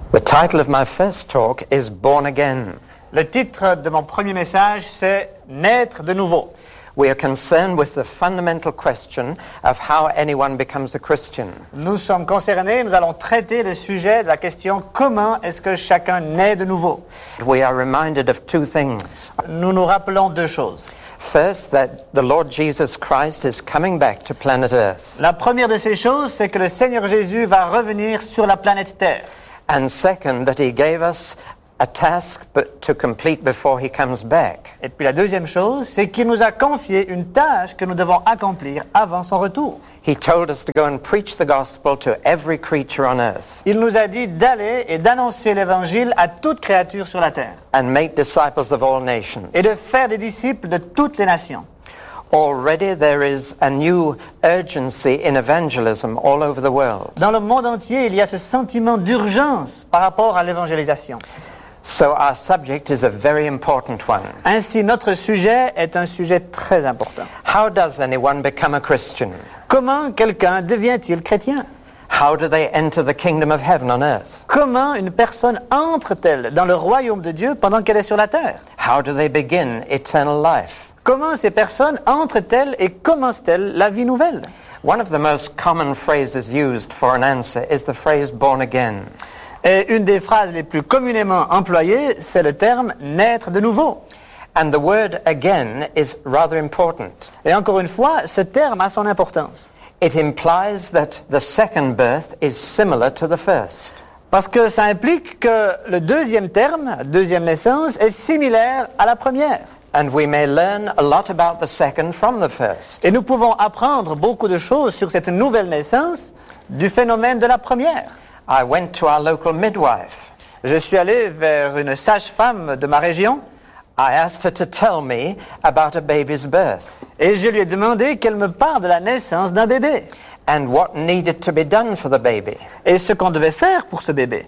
The title of my first talk is Born Again. Le titre de mon premier message, c'est « Naître de nouveau ». We are concerned with the fundamental question of how anyone becomes a Christian. Nous sommes concernés, nous allons traiter le sujet de la question « Comment est-ce que chacun naît de nouveau ?» We are reminded of two things. Nous nous rappelons deux choses. First, that the Lord Jesus Christ is coming back to planet Earth. La première de ces choses, c'est que le Seigneur Jésus va revenir sur la planète Terre. And second, that he gave us a task to complete before he comes back. Et puis la deuxième chose, c'est qu'il nous a confié une tâche que nous devons accomplir avant son retour. He told us to go and preach the gospel to every creature on earth Il nous a dit d'aller et d'annoncer l'évangile à toute créature sur la terre and make disciples of all nations. et de faire des disciples de toutes les nations. Already there is a new urgency in evangelism all over the world. Dans le monde entier, il y a ce sentiment d'urgence par rapport à l'évangélisation. So our subject is a very important one. Ainsi, notre sujet est un sujet très important. How does anyone become a Christian? Comment quelqu'un devient-il chrétien? How do they enter the kingdom of heaven on earth? Comment une personne entre-t-elle dans le royaume de Dieu pendant qu'elle est sur la terre? How do they begin eternal life? Comment ces personnes entrent-elles et commencent-elles la vie nouvelle? One of the most common phrases used for an answer is the phrase born again. Et une des phrases les plus communément employées, c'est le terme « naître de nouveau ». And the word again is rather important. Et encore une fois, ce terme a son importance. It implies that the second birth is similar to the first. Parce que ça implique que le deuxième terme, la deuxième naissance, est similaire à la première. And we may learn a lot about the second from the first. Et nous pouvons apprendre beaucoup de choses sur cette nouvelle naissance du phénomène de la première. I went to our local midwife. Je suis allé vers une sage-femme de ma région I asked her to tell me about a baby's birth et je lui ai demandé qu'elle me parle de la naissance d'un bébé and what needed to be done for the baby. et ce qu'on devait faire pour ce bébé.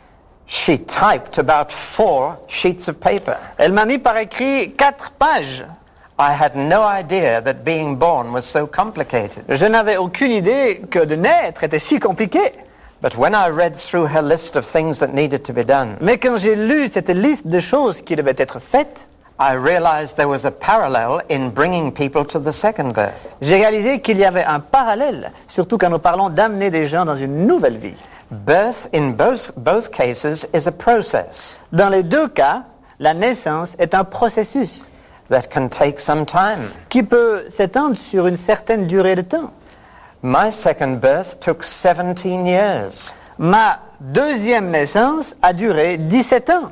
She typed about 4 sheets of paper. Elle m'a mis par écrit 4 pages. I had no idea that being born was so complicated. Je n'avais aucune idée que de naître était si compliqué. But when I read through her list of things that needed to be done, Mais quand j'ai lu cette liste de choses qui devaient être faites, I realized there was a parallel in bringing people to the second birth. j'ai réalisé qu'il y avait un parallèle, surtout quand nous parlons d'amener des gens dans une nouvelle vie. Birth in both cases is a process Dans les deux cas, la naissance est un processus that can take some time. qui peut s'étendre sur une certaine durée de temps. My second birth took 17 years. Ma deuxième naissance a duré 17 ans.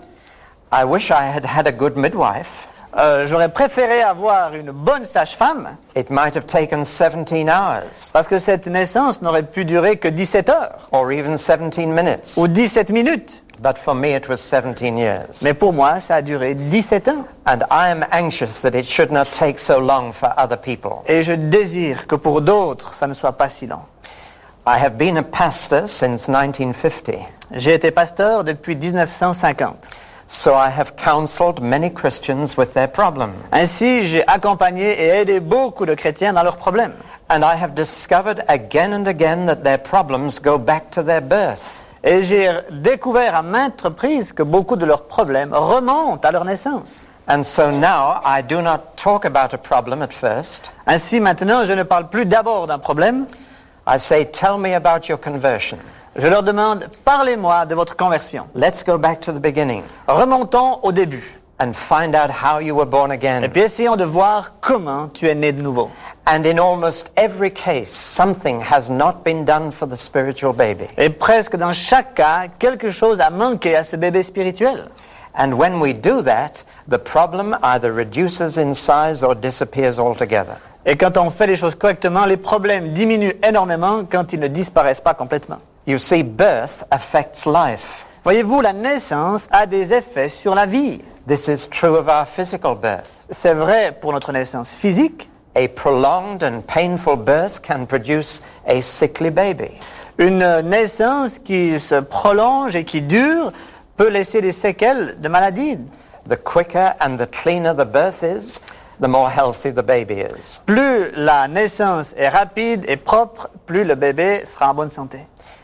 I wish I had had a good midwife. J'aurais préféré avoir une bonne sage-femme It might have taken 17 hours parce que cette naissance n'aurait pu durer que 17 heures or even 17 minutes. ou 17 minutes. But for me it was 17 years. Mais pour moi, ça a duré 17 ans. And I am anxious that it should not take so long for other people. Et je désire que pour d'autres, ça ne soit pas si long. I have been a pastor since 1950. J'ai été pasteur depuis 1950. So I have counseled many Christians with their problems. Ainsi, j'ai accompagné et aidé beaucoup de chrétiens dans leurs problèmes. And I have discovered again and again that their problems go back to their birth. Et j'ai découvert à maintes reprises que beaucoup de leurs problèmes remontent à leur naissance. And so now I do not talk about a problem at first. Ainsi, maintenant, je ne parle plus d'abord d'un problème. I say, tell me about your conversion. Je leur demande, parlez-moi de votre conversion. Let's go back to the beginning Remontons au début. and find out how you were born Et again. puis essayons de voir comment tu es né de nouveau. And in almost every case, something has not been done for the spiritual baby. Et presque dans chaque cas, quelque chose a manqué à ce bébé spirituel. And when we do that, the problem either reduces in size or disappears altogether. Et quand on fait les choses correctement, les problèmes diminuent énormément quand ils ne disparaissent pas complètement. You see, birth affects life. Voyez-vous, la naissance a des effets sur la vie. This is true of our physical birth. C'est vrai pour notre naissance physique. A prolonged and painful birth can produce a sickly baby. Une naissance qui se prolonge et qui dure peut laisser des séquelles de maladie. The quicker and the cleaner the birth is, the more healthy the baby is. Plus la naissance est rapide et propre, plus le bébé sera en bonne santé.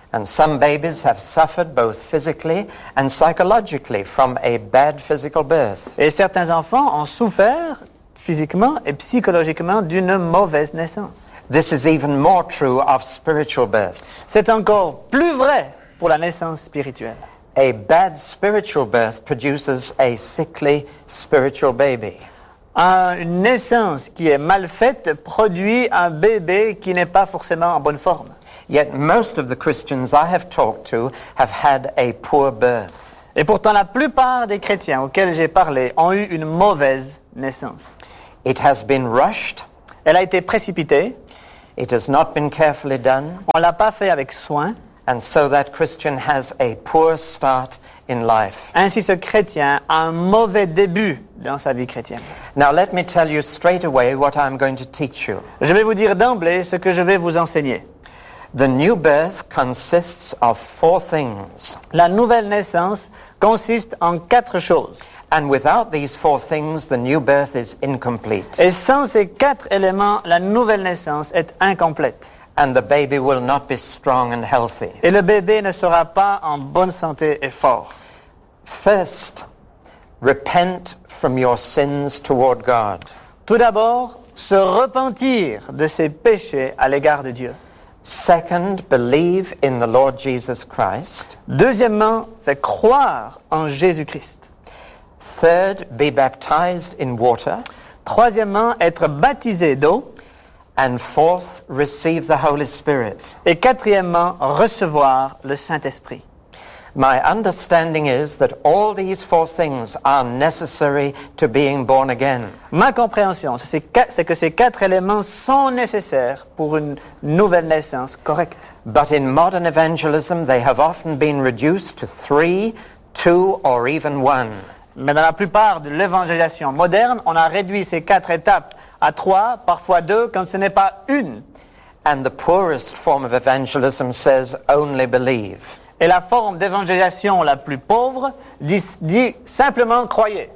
And some babies have suffered both physically and psychologically from a bad physical birth. Et certains enfants ont souffert physiquement et psychologiquement d'une mauvaise naissance. This is even more true of spiritual births. C'est encore plus vrai pour la naissance spirituelle. A bad spiritual birth produces a sickly spiritual baby. Une naissance qui est mal faite produit un bébé qui n'est pas forcément en bonne forme. Yet most of the Christians I have talked to have had a poor birth. Et pourtant, la plupart des chrétiens auxquels j'ai parlé ont eu une mauvaise naissance. It has been rushed. Elle a été précipitée, It has not been carefully done. on ne l'a pas fait avec soin. And so that Christian has a poor start in life. Ainsi, ce chrétien a un mauvais début dans sa vie chrétienne. Now let me tell you straight away what I'm going to teach you. Je vais vous dire d'emblée ce que je vais vous enseigner. The new birth consists of 4 things. La nouvelle naissance consiste en 4 choses. And without these 4 things, the new birth is incomplete. Et sans ces 4 éléments, la nouvelle naissance est incomplète. And the baby will not be strong and healthy. Et le bébé ne sera pas en bonne santé et fort. First, repent from your sins toward God. Tout d'abord, se repentir de ses péchés à l'égard de Dieu. Second, believe in the Lord Jesus Christ. Deuxièmement, c'est croire en Jésus-Christ. Third, be baptized in water. Troisièmement, être baptisé d'eau. And fourth, receive the Holy Spirit. Et quatrièmement, recevoir le Saint-Esprit. My understanding is that all these 4 things are necessary to being born again. Ma compréhension, c'est que ces 4 éléments sont nécessaires pour une nouvelle naissance correcte. But in modern evangelism, they have often been reduced to 3, 2, or even 1. Mais dans la plupart de l'évangélisation moderne, on a réduit ces 4 étapes à 3, parfois 2, quand ce n'est pas une. And the poorest form of evangelism says, only believe. Et la forme d'évangélisation la plus pauvre dit simplement croyez.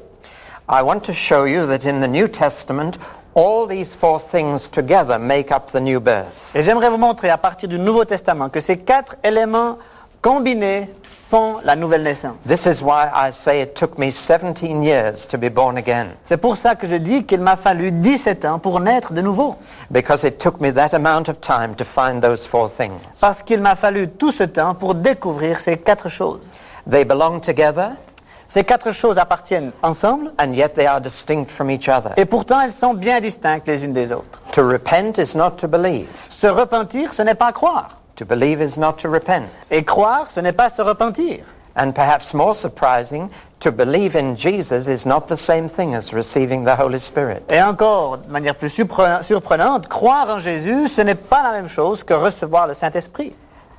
I want to show you that in the New Testament, all these 4 things together make up the new birth. Et j'aimerais vous montrer à partir du Nouveau Testament que ces 4 éléments combinés font la nouvelle naissance. This is why I say it took me 17 years to be born again. C'est pour ça que je dis qu'il m'a fallu 17 ans pour naître de nouveau. Because it took me that amount of time to find those 4 things. Parce qu'il m'a fallu tout ce temps pour découvrir ces 4 choses. They belong together, Ces 4 choses appartiennent ensemble, and yet they are distinct from each other. et pourtant elles sont bien distinctes les unes des autres. To repent is not to believe. Se repentir, ce n'est pas croire. To believe is not to repent. Et croire, ce n'est pas se repentir. And perhaps more surprising, to believe in Jesus is not the same thing as receiving the Holy Spirit. Et encore, de manière plus surprenante, croire en Jésus, ce n'est pas la même chose que recevoir le Saint-Esprit.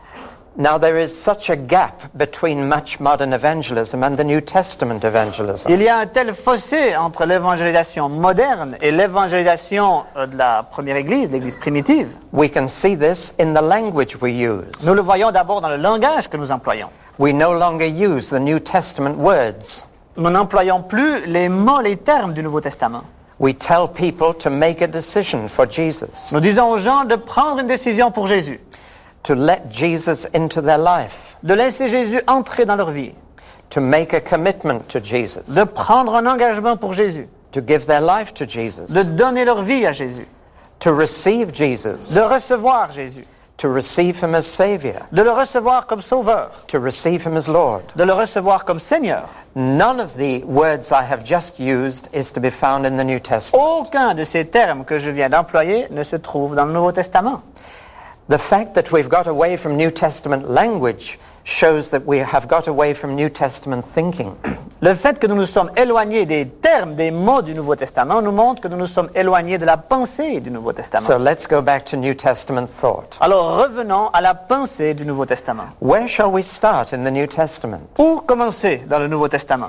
Now there is such a gap between much modern evangelism and the New Testament evangelism. Il y a un tel fossé entre l'évangélisation moderne et l'évangélisation de la première Église, l'Église primitive. We can see this in the language we use. Nous le voyons d'abord dans le langage que nous employons. We no longer use the New Testament words. Nous n'employons plus les mots, les termes du Nouveau Testament. We tell people to make a decision for Jesus, Nous disons aux gens de prendre une décision pour Jésus, to let Jesus into their life, de laisser Jésus entrer dans leur vie, to make a commitment to Jesus, de prendre un engagement pour Jésus, to give their life to Jesus, de donner leur vie à Jésus, to receive Jesus, de recevoir Jésus, to receive him as Savior, de le recevoir comme sauveur, to receive him as Lord. de le recevoir comme Seigneur. None of the words I have just used is to be found in the New Testament. Aucun de ces termes que je viens d'employer ne se trouve dans le Nouveau Testament. The fact that we've got away from New Testament language shows that we have got away from New Testament thinking. Le fait que nous nous sommes éloignés des termes, des mots du Nouveau Testament nous montre que nous nous sommes éloignés de la pensée du Nouveau Testament. So let's go back to New Testament thought. Alors revenons à la pensée du Nouveau Testament. Where shall we start in the New Testament? Où commencer dans le Nouveau Testament?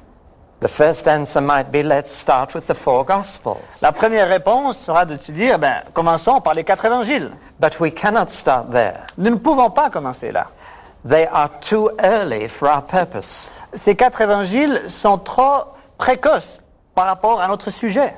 The first answer might be, let's start with the 4 Gospels. La première réponse sera de se dire, commençons par les 4 évangiles. But we cannot start there. Nous ne pouvons pas commencer là. They are too early for our purpose. Ces 4 évangiles sont trop précoces par rapport à notre sujet.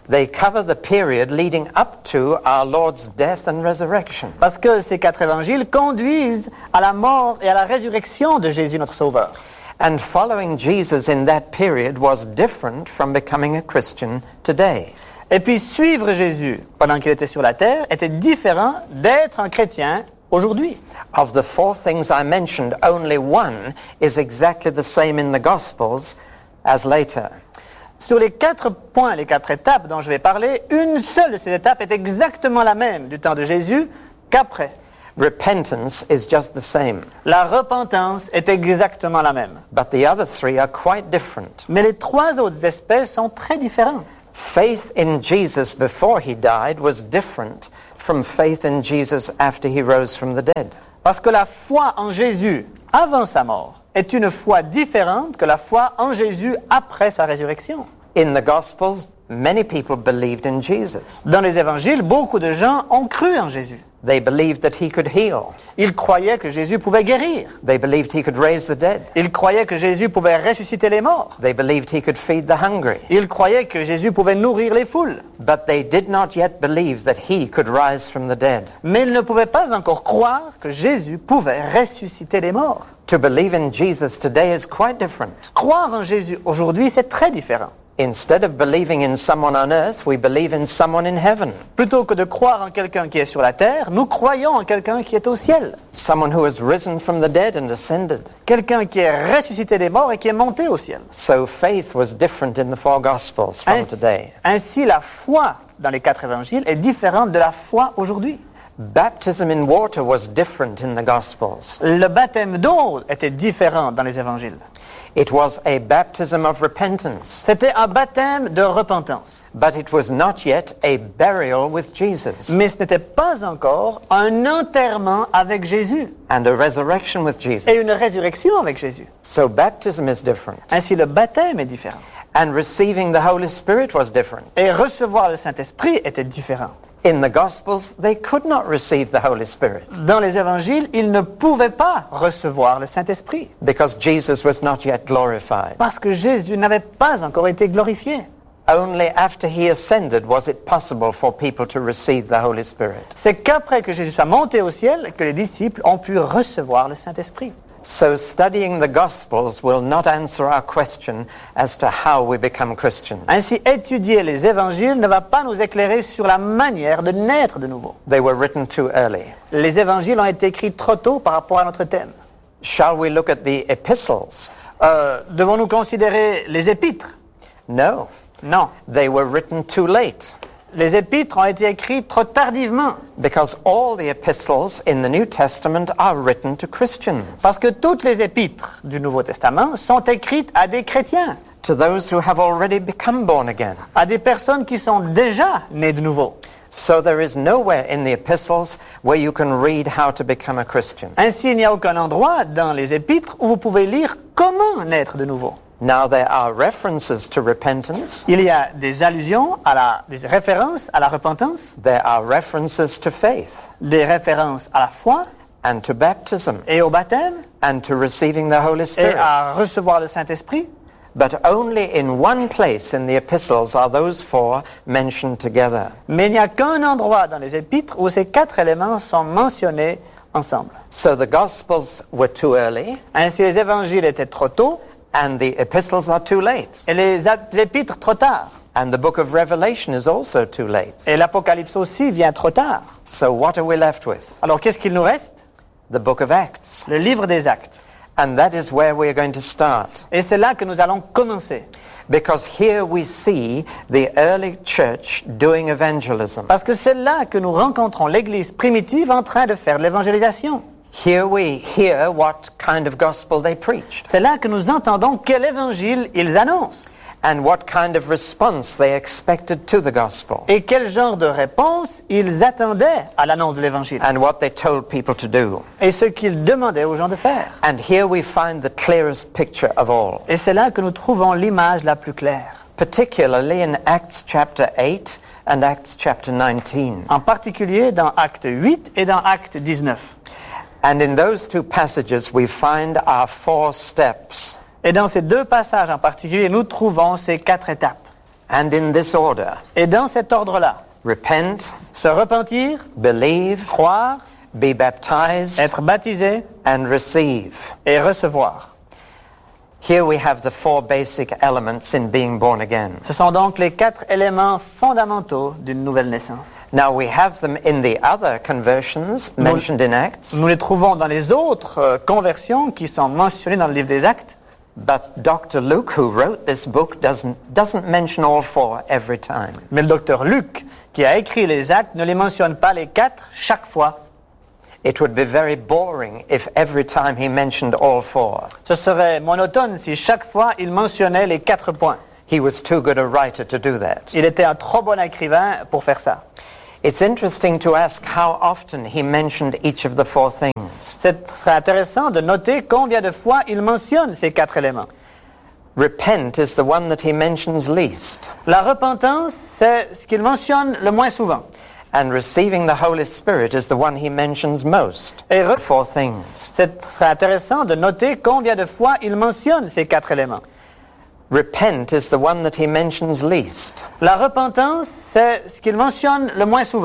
They cover the period leading up to our Lord's death and resurrection. Parce que ces 4 évangiles conduisent à la mort et à la résurrection de Jésus notre Sauveur. And following Jesus in that period was different from becoming a Christian today. Et puis suivre Jésus pendant qu'il était sur la terre était différent d'être un chrétien aujourd'hui. Of the 4 things I mentioned, only one is exactly the same in the Gospels as later. Sur les 4 points, les 4 étapes dont je vais parler, une seule de ces étapes est exactement la même du temps de Jésus qu'après. Repentance is just the same. La repentance est exactement la même. But the other 3 are quite different. Mais les 3 autres aspects sont très différents. Faith in Jesus before he died was different from faith in Jesus after he rose from the dead. Parce que la foi en Jésus avant sa mort est une foi différente que la foi en Jésus après sa résurrection. In the Gospels, many people believed in Jesus. Dans les évangiles, beaucoup de gens ont cru en Jésus. They believed that he could heal. Ils croyaient que Jésus pouvait guérir. They believed he could raise the dead. Ils croyaient que Jésus pouvait ressusciter les morts. They believed he could feed the hungry. Ils croyaient que Jésus pouvait nourrir les foules. But they did not yet believe that he could rise from the dead. Mais ils ne pouvaient pas encore croire que Jésus pouvait ressusciter les morts. To believe in Jesus today is quite different. Croire en Jésus aujourd'hui, c'est très différent. Instead of believing in someone on earth, we believe in someone in heaven. Plutôt que de croire en quelqu'un qui est sur la terre, nous croyons en quelqu'un qui est au ciel. Someone who has risen from the dead and ascended. Quelqu'un qui est ressuscité des morts et qui est monté au ciel. So faith was different in the 4 Gospels from today. Ainsi, la foi dans les 4 évangiles est différente de la foi aujourd'hui. Baptism in water was different in the Gospels. Le baptême d'eau était différent dans les évangiles. It was a baptism of repentance. C'était un baptême de repentance. But it was not yet a burial with Jesus. Mais ce n'était pas encore un enterrement avec Jésus. And a resurrection with Jesus. Et une résurrection avec Jésus. So baptism is different. Ainsi, le baptême est différent. And receiving the Holy Spirit was different. Et recevoir le Saint-Esprit était différent. In the Gospels, they could not receive the Holy Spirit. Dans les évangiles, ils ne pouvaient pas recevoir le Saint-Esprit. Because Jesus was not yet glorified. Parce que Jésus n'avait pas encore été glorifié. Only after he ascended was it possible for people to receive the Holy Spirit. C'est qu'après que Jésus soit monté au ciel que les disciples ont pu recevoir le Saint-Esprit. So studying the Gospels will not answer our question as to how we become Christians. Ainsi, étudier les évangiles ne va pas nous éclairer sur la manière de naître de nouveau. They were written too early. Les évangiles ont été écrits trop tôt par rapport à notre thème. Shall we look at the epistles? Devons-nous considérer les épîtres? No. Non. They were written too late. Les épîtres ont été écrits trop tardivement. Because all the epistles in the New Testament are written to Christians. Parce que toutes les épîtres du Nouveau Testament sont écrites à des chrétiens. To those who have already become born again. À des personnes qui sont déjà nées de nouveau. So there is nowhere in the epistles where you can read how to become a Christian. Ainsi, il n'y a aucun endroit dans les épîtres où vous pouvez lire comment naître de nouveau. Now there are references to repentance. Il y a des allusions, des références à la repentance, There are references to faith des références à la foi and to baptism et au baptême and to receiving the Holy et Spirit. à recevoir le Saint-Esprit. But only in one place in the epistles are those 4 mentioned together. Mais il n'y a qu'un endroit dans les épîtres où ces 4 éléments sont mentionnés ensemble. So the Gospels were too early Ainsi, les évangiles étaient trop tôt and the epistles are too late. et les épîtres trop tard. And the book of Revelation is also too late. Et l'Apocalypse aussi vient trop tard. So what are we left with? Alors qu'est-ce qu'il nous reste? The book of Acts. Le livre des Actes. And that is where we are going to start. Et c'est là que nous allons commencer. Because here we see the early church doing evangelism. Parce que c'est là que nous rencontrons l'Église primitive en train de faire de l'évangélisation. Here we hear what kind of gospel they preached C'est là que nous entendons quel évangile ils annoncent and what kind of response they expected to the gospel et quel genre de réponse ils attendaient à l'annonce de l'évangile and what they told people to do. et ce qu'ils demandaient aux gens de faire. And here we find the clearest picture of all, Et c'est là que nous trouvons l'image la plus claire, particularly in Acts chapter 8 and Acts chapter 19. en particulier dans Acte 8 et dans Acte 19. And in those 2 passages we find our 4 steps. Et dans ces 2 passages en particulier, nous trouvons ces 4 étapes. And in this order, Et dans cet ordre-là, repent, se repentir, believe, croire, be baptized, être baptisé and receive. et recevoir. Here we have the 4 basic elements in being born again. Ce sont donc les 4 éléments fondamentaux d'une nouvelle naissance. Now we have them in the other conversions mentioned in Acts, Nous les trouvons dans les autres conversions qui sont mentionnées dans le livre des Actes. but Dr. Luke, who wrote this book, doesn't mention all 4 every time. Mais le docteur Luc, qui a écrit les Actes, ne les mentionne pas les 4 chaque fois. It would be very boring if every time he mentioned all 4. Ce serait monotone si chaque fois il mentionnait les 4 points. He was too good a writer to do that. Il était un trop bon écrivain pour faire ça. It's interesting to ask how often he mentioned each of the 4 things. Ce serait intéressant de noter combien de fois il mentionne ces 4 éléments. Repent is the one that he mentions least. La repentance, c'est ce qu'il mentionne le moins souvent. And receiving the Holy Spirit is the one he mentions most. Et 4 things. Ce serait intéressant de noter combien de fois il mentionne ces 4 éléments. Repent is the one that he mentions least. La repentance, c'est ce qu'il mentionne le moins souvent.